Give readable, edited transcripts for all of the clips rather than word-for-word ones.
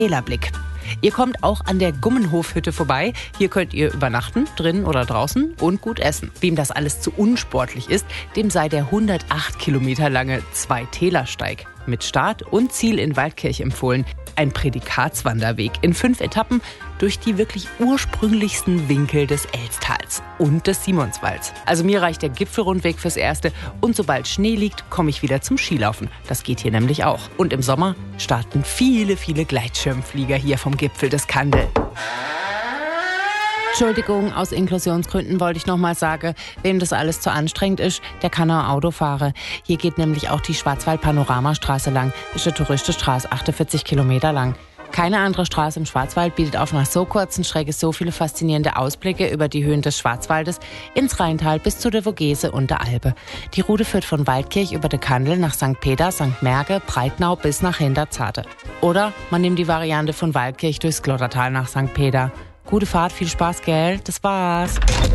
Blick. Ihr kommt auch an der Gummenhofhütte vorbei. Hier könnt ihr übernachten, drinnen oder draußen und gut essen. Wem das alles zu unsportlich ist, dem sei der 108 Kilometer lange Zwei-Täler-Steig mit Start und Ziel in Waldkirch empfohlen. Ein Prädikatswanderweg in 5 Etappen durch die wirklich ursprünglichsten Winkel des Elstals und des Simonswalds. Also mir reicht der Gipfelrundweg fürs Erste und sobald Schnee liegt, komme ich wieder zum Skilaufen. Das geht hier nämlich auch. Und im Sommer starten viele Gleitschirmflieger hier vom Gipfel des Kandel. Entschuldigung, aus Inklusionsgründen wollte ich noch mal sagen, wem das alles zu anstrengend ist, der kann auch Auto fahren. Hier geht nämlich auch die Schwarzwald-Panoramastraße lang. Ist eine Touristenstraße, 48 Kilometer lang. Keine andere Straße im Schwarzwald bietet auf einer so kurzen Strecke so viele faszinierende Ausblicke über die Höhen des Schwarzwaldes ins Rheintal bis zu der Vogese und der Alpe. Die Route führt von Waldkirch über den Kandel nach St. Peter, St. Merge, Breitnau bis nach Hinterzarten. Oder man nimmt die Variante von Waldkirch durchs Glottertal nach St. Peter. Gute Fahrt, viel Spaß, gell? Das war's.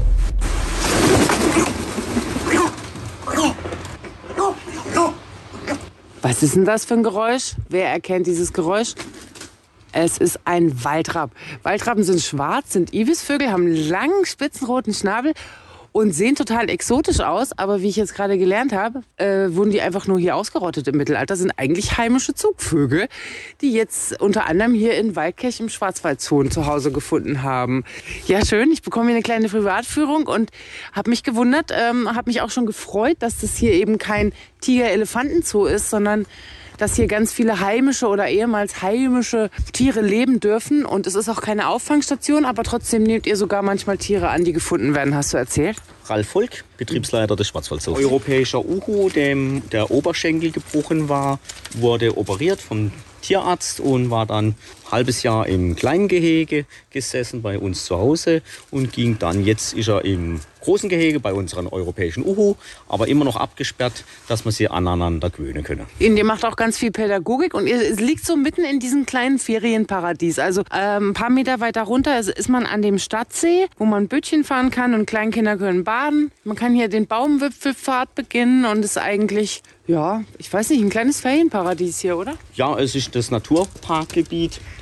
Was ist denn das für ein Geräusch? Wer erkennt dieses Geräusch? Es ist ein Waldrapp. Waldrappen sind schwarz, sind Ibisvögel, haben einen langen, spitzenroten Schnabel und sehen total exotisch aus. Aber wie ich jetzt gerade gelernt habe, wurden die einfach nur hier ausgerottet im Mittelalter. Sind eigentlich heimische Zugvögel, die jetzt unter anderem hier in Waldkirch im Schwarzwaldzoo zu Hause gefunden haben. Ja, schön. Ich bekomme hier eine kleine Privatführung und habe mich gewundert, habe mich auch schon gefreut, dass das hier eben kein Tiger-Elefanten-Zoo ist, sondern dass hier ganz viele heimische oder ehemals heimische Tiere leben dürfen. Und es ist auch keine Auffangstation, aber trotzdem nehmt ihr sogar manchmal Tiere an, die gefunden werden, hast du erzählt? Ralf Volk, Betriebsleiter des Schwarzwaldzoos. Europäischer Uhu, dem der Oberschenkel gebrochen war, wurde operiert vom Tierarzt und war dann ein halbes Jahr im kleinen Gehege gesessen bei uns zu Hause und ging dann, jetzt ist er im großen Gehege bei unseren europäischen Uhu, aber immer noch abgesperrt, dass man sie aneinander gewöhnen können. Ihr macht auch ganz viel Pädagogik und ihr liegt so mitten in diesem kleinen Ferienparadies. Also ein paar Meter weiter runter ist man an dem Stadtsee, wo man Bötchen fahren kann und Kleinkinder können baden. Man kann hier den Baumwipfelpfad beginnen und ist eigentlich, ja, ich weiß nicht, ein kleines Ferienparadies hier, oder? Ja, es ist das Naturparkgebiet